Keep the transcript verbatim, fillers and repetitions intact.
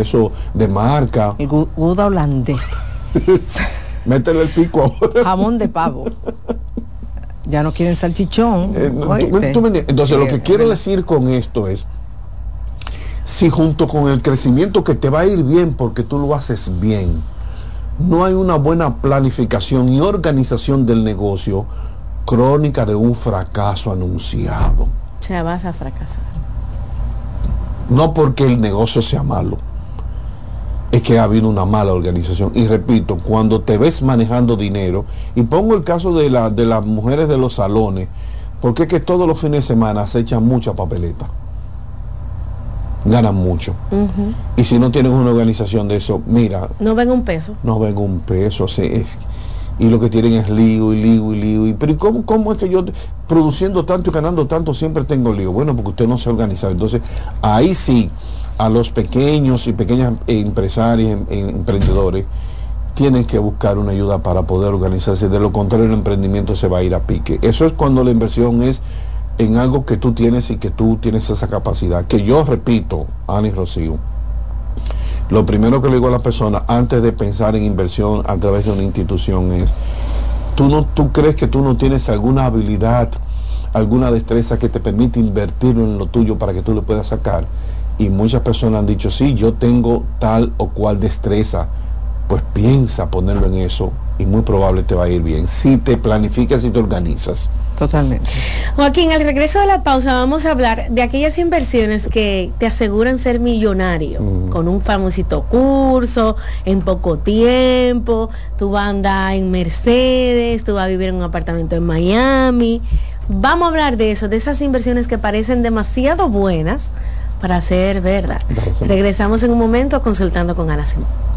queso de marca. El Gouda holandés. Métele el pico ahora. Jamón de pavo. Ya no quieren salchichón. Eh, tú, tú me, entonces, sí, lo que quiero decir con esto es, si junto con el crecimiento que te va a ir bien porque tú lo haces bien, no hay una buena planificación y organización del negocio, crónica de un fracaso anunciado. O sea, vas a fracasar. No porque el negocio sea malo, es que ha habido una mala organización. Y repito, cuando te ves manejando dinero, y pongo el caso de, la, de las mujeres de los salones, porque es que todos los fines de semana se echan mucha papeleta, ganan mucho. Uh-huh. Y si no tienen una organización de eso, mira, no ven un peso. No ven un peso, o sea, es, y lo que tienen es lío y lío y lío. Y, pero ¿y cómo, cómo es que yo, produciendo tanto y ganando tanto, siempre tengo lío? Bueno, porque usted no se ha organizado. Entonces, ahí sí, a los pequeños y pequeñas empresarios, em, emprendedores, tienen que buscar una ayuda para poder organizarse. De lo contrario, el emprendimiento se va a ir a pique. Eso es cuando la inversión es en algo que tú tienes y que tú tienes esa capacidad. Que yo repito, Ana y Rocío, lo primero que le digo a la persona antes de pensar en inversión a través de una institución es, ¿tú, no, tú crees que tú no tienes alguna habilidad, alguna destreza que te permite invertirlo en lo tuyo para que tú lo puedas sacar? Y muchas personas han dicho, sí, yo tengo tal o cual destreza. Pues piensa ponerlo en eso y muy probable te va a ir bien, si te planificas y te organizas. Totalmente. Joaquín, al regreso de la pausa vamos a hablar de aquellas inversiones que te aseguran ser millonario, mm. con un famosito curso, en poco tiempo, tú vas a andar en Mercedes, tú vas a vivir en un apartamento en Miami. Vamos a hablar de eso, de esas inversiones que parecen demasiado buenas para ser verdad. Gracias. Regresamos en un momento consultando con Ana Simón.